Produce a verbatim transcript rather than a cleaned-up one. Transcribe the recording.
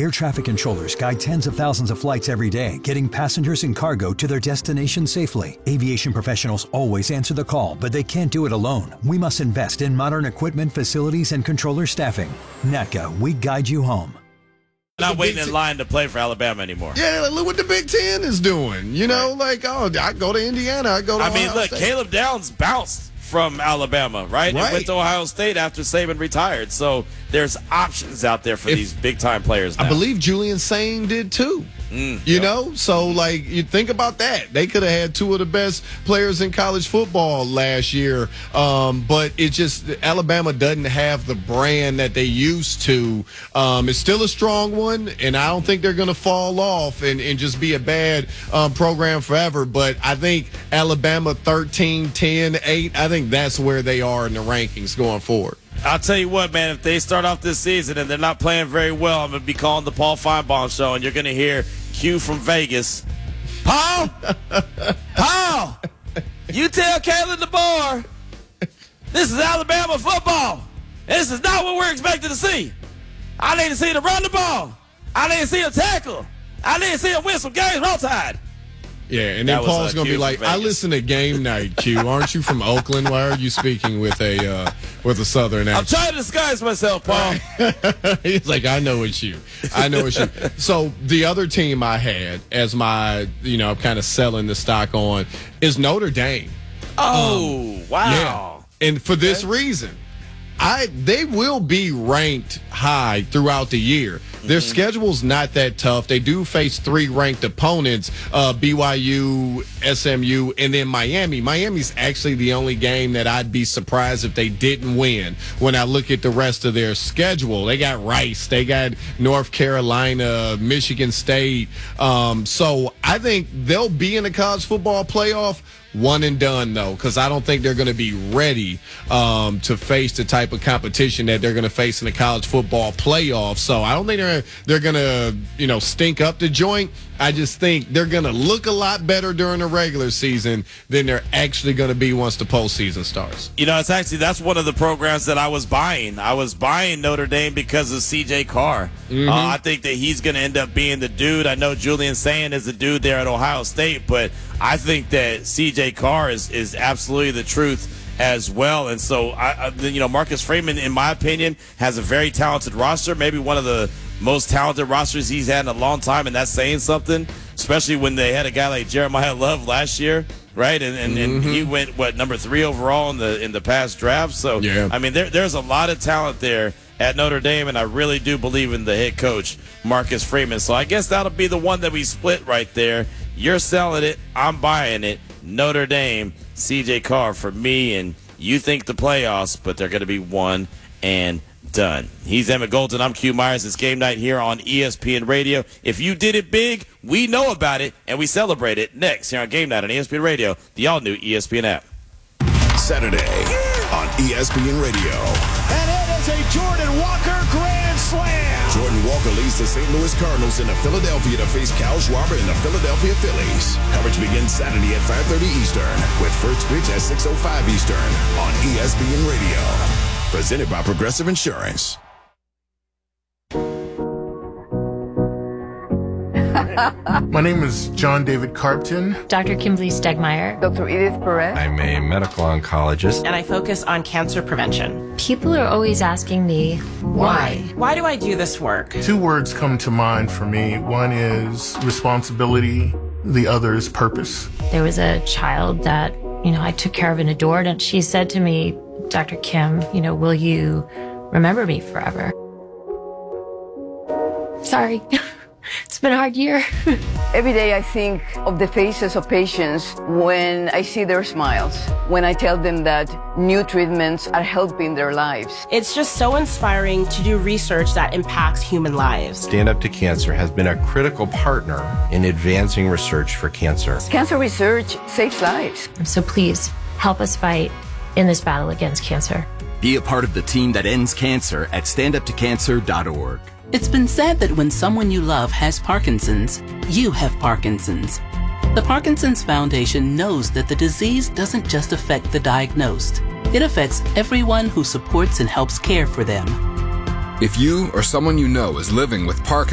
Air traffic controllers guide tens of thousands of flights every day, getting passengers and cargo to their destination safely. Aviation professionals always answer the call, but they can't do it alone. We must invest in modern equipment, facilities, and controller staffing. N A T C A, we guide you home. Not waiting in line to play for Alabama anymore. Yeah, look what the Big Ten is doing. You know, right. like, oh, I go to Indiana, I go to I Ohio mean, look, State. Caleb Downs bounced from Alabama, right? right? And went to Ohio State after Saban retired. So there's options out there for if, these big-time players now. I believe Julian Sain did, too. Mm, you yep. know, so like you think about that. They could have had two of the best players in college football last year, um, but it just Alabama doesn't have the brand that they used to. Um, it's still a strong one, and I don't think they're going to fall off and, and just be a bad um, program forever. But I think Alabama thirteen, ten, eight, I think that's where they are in the rankings going forward. I'll tell you what, man, if they start off this season and they're not playing very well, I'm going to be calling the Paul Feinbaum show, and you're going to hear Q from Vegas. Paul! Paul! You tell Kalen DeBoer this is Alabama football. This is not what we're expected to see. I need to see them run the ball. I need to see them tackle. I need to see them win some games. Roll Tide. Yeah, and then Paul's going to be like, I listen to Game Night, Q. Aren't you from Oakland? Why are you speaking with a uh, with a Southern accent? I'm trying to disguise myself, Paul. He's like, I know it's you. I know it's you. So the other team I had as my, you know, I'm kind of selling the stock on is Notre Dame. Oh, um, wow. Yeah. And for this okay. reason, I they will be ranked high throughout the year. Their mm-hmm. schedule's not that tough. They do face three ranked opponents, uh, B Y U, S M U, and then Miami. Miami's actually the only game that I'd be surprised if they didn't win when I look at the rest of their schedule. They got Rice. They got North Carolina, Michigan State. Um, so I think they'll be in the college football playoff. One and done, though, because I don't think they're going to be ready um, to face the type of competition that they're going to face in the college football playoff. So I don't think they're they're going to, you know, stink up the joint. I just think they're going to look a lot better during the regular season than they're actually going to be once the postseason starts. You know, it's actually that's one of the programs that I was buying. I was buying Notre Dame because of C J Carr. Mm-hmm. Uh, I think that he's going to end up being the dude. I know Julian Sain is the dude there at Ohio State, but I think that C J Carr is, is absolutely the truth as well. And so, I, I, you know, Marcus Freeman, in my opinion, has a very talented roster, maybe one of the most talented rosters he's had in a long time, and that's saying something, especially when they had a guy like Jeremiah Love last year, right? And and, mm-hmm. and he went, what, number three overall in the in the past draft. So, yeah. I mean, there, there's a lot of talent there at Notre Dame, and I really do believe in the head coach, Marcus Freeman. So I guess that'll be the one that we split right there. You're selling it. I'm buying it. Notre Dame, C J Carr for me, and you think the playoffs, but they're going to be one and done. He's Emmett Golden. I'm Q Myers. It's Game Night here on E S P N Radio. If you did it big, we know about it, and we celebrate it next here on Game Night on E S P N Radio, the all-new E S P N app. Saturday on E S P N Radio. And it is a Jordan Walker grand slam. Jordan Walker leads the Saint Louis Cardinals into Philadelphia to face Kyle Schwarber and the Philadelphia Phillies. Coverage begins Saturday at five thirty Eastern with first pitch at six oh five Eastern on E S P N Radio. Presented by Progressive Insurance. My name is John David Carpton. Doctor Kimberly Stegmeyer. Doctor Edith Perret. I'm a medical oncologist. And I focus on cancer prevention. People are always asking me, why? Why do I do this work? Two words come to mind for me. One is responsibility. The other is purpose. There was a child that, you know, I took care of and adored, and she said to me, Doctor Kim, you know, will you remember me forever? Sorry. It's been a hard year. Every day I think of the faces of patients when I see their smiles, when I tell them that new treatments are helping their lives. It's just so inspiring to do research that impacts human lives. Stand Up to Cancer has been a critical partner in advancing research for cancer. Cancer research saves lives. So please help us fight in this battle against cancer. Be a part of the team that ends cancer at stand up to cancer dot org. It's been said that when someone you love has Parkinson's, you have Parkinson's. The Parkinson's Foundation knows that the disease doesn't just affect the diagnosed. It affects everyone who supports and helps care for them. If you or someone you know is living with Parkinson's,